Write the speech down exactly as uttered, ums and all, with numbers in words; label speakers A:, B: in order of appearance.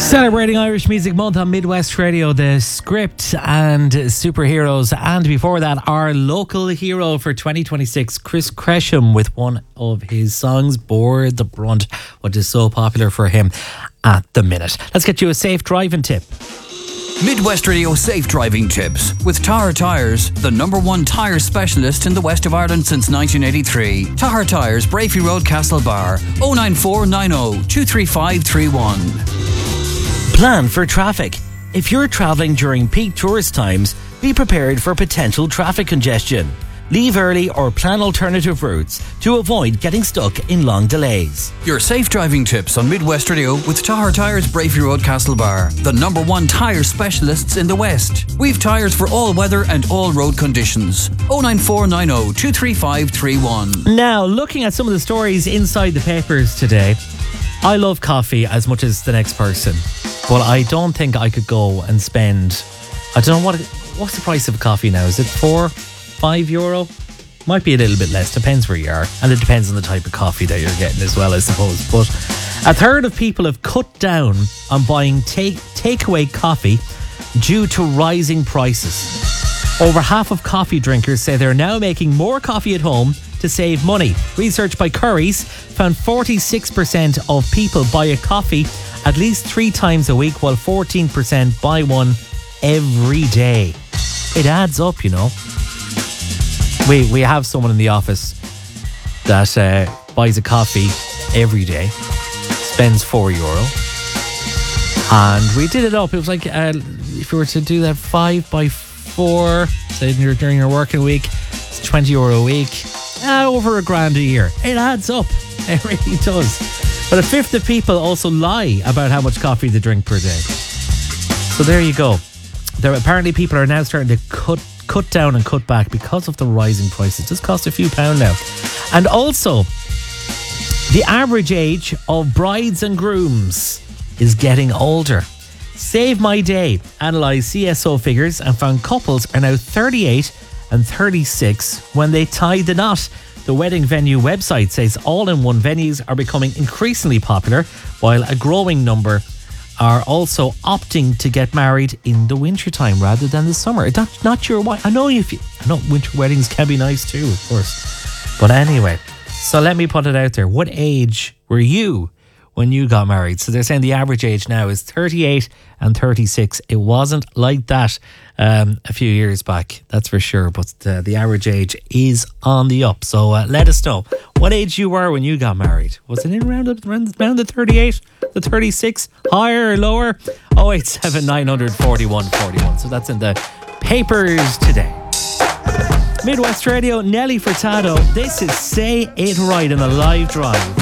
A: Celebrating Irish Music Month on Midwest Radio, The Script and Superheroes. And before that, our local hero for twenty twenty-six, Chris Cresham, with one of his songs, Bore the Brunt, which is so popular for him at the minute. Let's get you a safe driving tip.
B: Midwest Radio Safe Driving Tips with Tahar Tyres, the number one tyre specialist in the west of Ireland since nineteen eighty-three. Tahar Tyres, Brafey Road, Castlebar, oh nine four nine oh two three five three one.
A: Plan for traffic. If you're travelling during peak tourist times, be prepared for potential traffic congestion. Leave early or plan alternative routes to avoid getting stuck in long delays.
B: Your safe driving tips on Midwest Radio with Tahar Tyres, Brafey Road, Castlebar, the number one tyre specialists in the West. We've tyres for all weather and all road conditions. oh nine four nine oh two three five three one.
A: Now, looking at some of the stories inside the papers today, I love coffee as much as the next person, but I don't think I could go and spend, I don't know, what what's the price of coffee now? Is it four, five euro? Might be a little bit less, depends where you are, and it depends on the type of coffee that you're getting as well, I suppose. But a third of people have cut down on buying take takeaway coffee due to rising prices. Over half of coffee drinkers say they're now making more coffee at home to save money. Research by Currys found forty-six percent of people buy a coffee at least three times a week, while fourteen percent buy one every day. It adds up, you know. We we have someone in the office that uh, buys a coffee every day, spends four euro, and we did it up. It was like uh, if you were to do that five by four, say during your working week, it's twenty euro a week. Uh, over a grand a year. It adds up. It really does. But a fifth of people also lie about how much coffee they drink per day. So there you go. There apparently people are now starting to cut cut down and cut back because of the rising prices. It does cost a few pounds now. And also, the average age of brides and grooms is getting older. Save My Day analysed C S O figures and found couples are now thirty-eight and thirty-six when they tie the knot. The wedding venue website says all-in-one venues are becoming increasingly popular, while a growing number are also opting to get married in the wintertime rather than the summer. That's not your wife. I know if you, I know winter weddings can be nice too, of course. But anyway, so let me put it out there. What age were you when you got married? So they're saying the average age now is thirty-eight and thirty-six. It wasn't like that um, a few years back, that's for sure. But uh, the average age is on the up. So uh, let us know what age you were when you got married. Was it in around, around, around the thirty-eight, the thirty-six, higher or lower? oh eight seven nine forty-one forty-one. So that's in the papers today. Midwest Radio, Nelly Furtado. This is Say It Right on a live drive.